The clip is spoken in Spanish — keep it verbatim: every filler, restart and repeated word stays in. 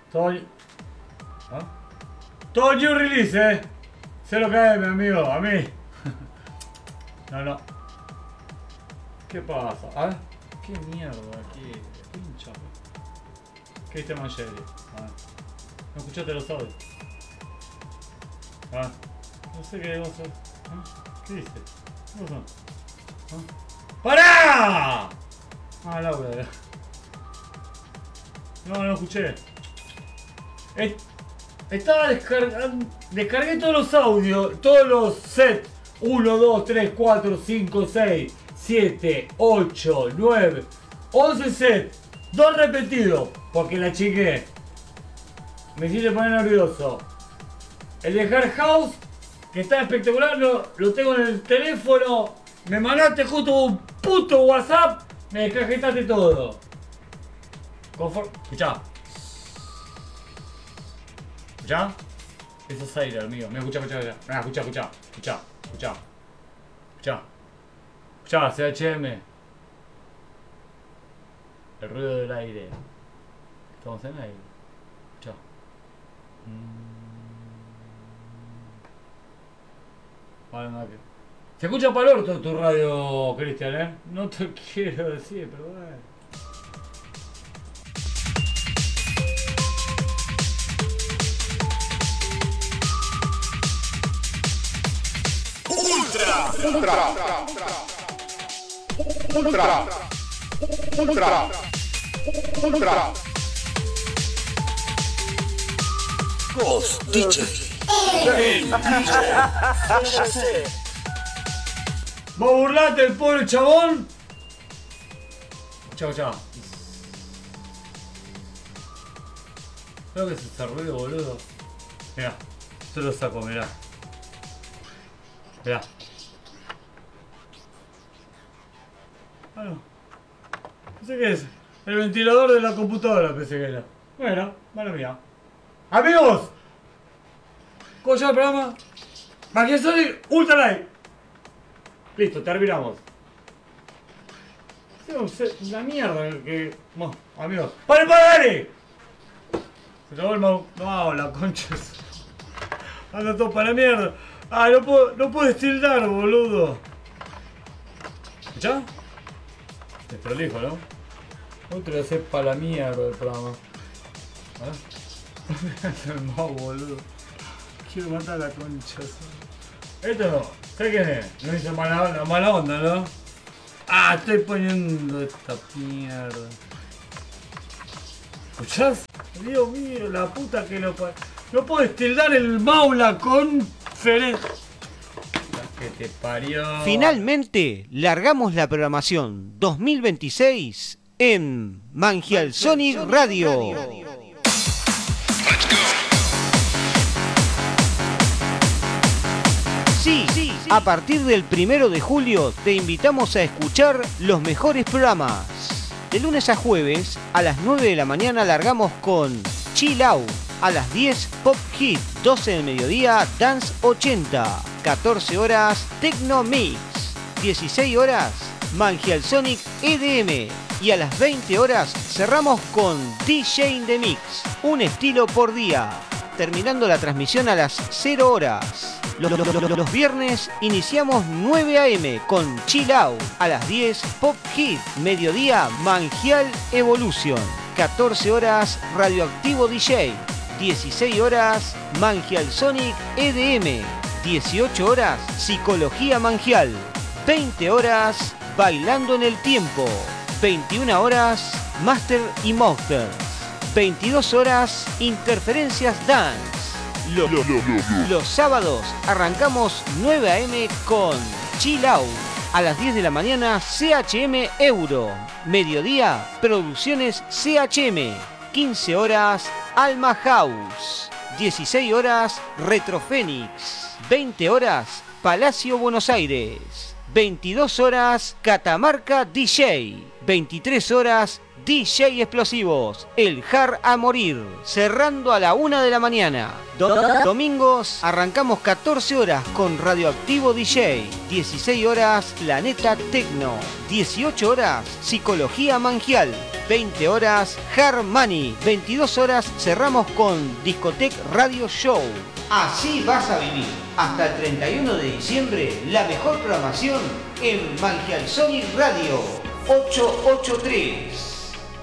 Todo... ¿Ah? Todo new release, eh. Cero K M, amigo, a mí. No, no. ¿Qué pasa? A ver. ¿Qué mierda? ¿Qué pincha? ¿Qué dice Mancheri? A ver. ¿No escuchaste los audios? A ver. No sé qué vamos a hacer. ¿Ah? ¿Qué dice? ¿Qué pasó? ¿Ah? ¡Pará! Ah, Laura. No, no escuché. Eh, estaba descargando. Descargué todos los audios, todos los sets. uno, dos, tres, cuatro, cinco, seis, siete, ocho, nueve, once sets. Dos repetidos. Porque la chiqué. Me hiciste poner nervioso. El de Hard House, que está espectacular, lo, lo tengo en el teléfono. Me mandaste justo un puto WhatsApp. Me descajetaste todo. Conforme. Escuchá. ¿Escuchá? Eso es aire, amigo. Mira, escuchá, escuchá, escuchá. Mira, escuchá, escuchá. Escuchá, escuchá. Escuchá. Escuchá, C H M. El ruido del aire. Estamos en aire. Escuchá. Vale, no, que... Se escucha para el orto tu radio, Cristian, ¿eh? No te quiero decir, pero bueno. Ultra, ultra, ultra, ultra, ultra. Ghost D J. ¿Vos burlaste el pobre chabón? Chao, chao. Creo que es ese ruido, boludo. Mirá, yo lo saco, mirá. Mirá. Ah, no. No sé qué es. El ventilador de la computadora pensé que era. Bueno, mala mía. Amigos, ¿cómo se llama el programa? Magiasonic Ultra Light. Listo, terminamos. La mierda que... Bueno, amigos. ¡Pare, pare, dale! Se acabó el mau... No, la concha. Anda todo para la mierda. Ah, no puedo, no puedo estildar, boludo. ¿Escuchá? Desprolijo, ¿no? No te lo haces para la mierda el programa. A ver. El mau, boludo. Quiero matar a la concha. Esto no. ¿Sabes quién es? No hizo mala onda, mala onda, ¿no? Ah, estoy poniendo esta mierda. ¿Escuchás? Dios mío, la puta que lo pa... No puedo estildar el Maula conferencia. La que te parió. Finalmente, largamos la programación dos mil veintiséis en Mangialsonic Radio. Sí, sí, sí, a partir del primero de julio te invitamos a escuchar los mejores programas. De lunes a jueves, a las nueve de la mañana largamos con Chill Out. A las diez, Pop Hit. doce del mediodía, Dance ochenta. catorce horas, Tecno Mix. dieciséis horas, Mangialsonic E D M. Y a las veinte horas cerramos con D J in the Mix. Un estilo por día. Terminando la transmisión a las cero horas. Los, los, los, los viernes iniciamos nueve a eme con Chill Out. A las diez, Pop Hit. Mediodía, Mangial Evolution. catorce horas, Radioactivo D J. dieciséis horas, Mangialsonic E D M. dieciocho horas, Psicología Mangial. veinte horas, Bailando en el Tiempo. veintiuna horas, Master y Monsters. veintidós horas, Interferencias Dance. Los, los, los, los. los sábados arrancamos nueve a eme con Chill Out. A las diez de la mañana, C H M Euro. Mediodía, Producciones C H M. quince horas, Alma House. dieciséis horas, Retrofénix. veinte horas, Palacio Buenos Aires. veintidós horas, Catamarca D J. veintitrés horas, D J Explosivos, el Hard a morir, cerrando a la una de la mañana. Do- domingos arrancamos catorce horas con Radioactivo D J, dieciséis horas Planeta Tecno, dieciocho horas Psicología Mangial, veinte horas Hard Money, veintidós horas cerramos con Discotec Radio Show. Así vas a vivir hasta el treinta y uno de diciembre la mejor programación en Mangial Sonic Radio ochocientos ochenta y tres.